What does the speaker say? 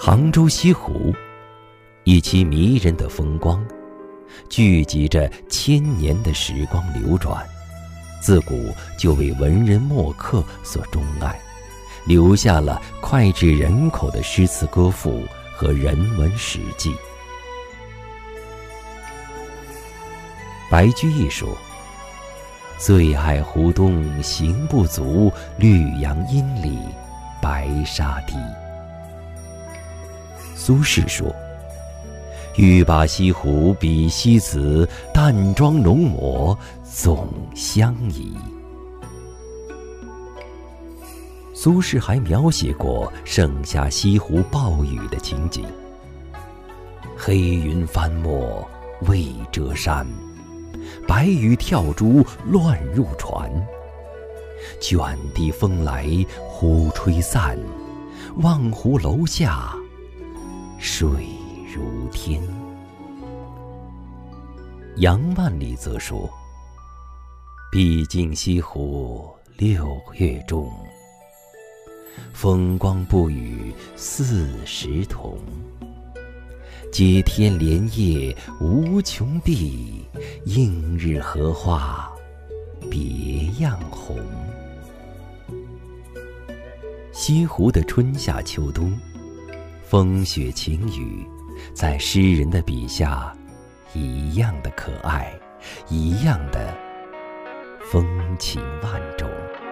杭州西湖，以其迷人的风光，聚集着千年的时光流转，自古就为文人墨客所钟爱，留下了脍炙人口的诗词歌赋和人文史记。白居易说：“最爱湖东行不足，绿杨阴里白沙堤。”苏轼说：“欲把西湖比西子，淡妆浓抹总相宜。”苏轼还描写过盛夏西湖暴雨的情景：“黑云翻墨未遮山，白鱼跳珠乱入船。卷地风来忽吹散，望湖楼下水如天。”杨万里则说：“毕竟西湖6月中，风光不与40同。接天莲叶无穷碧，映日荷花别样红。”西湖的春夏秋冬，风雪晴雨，在诗人的笔下一样的可爱，一样的风情万种。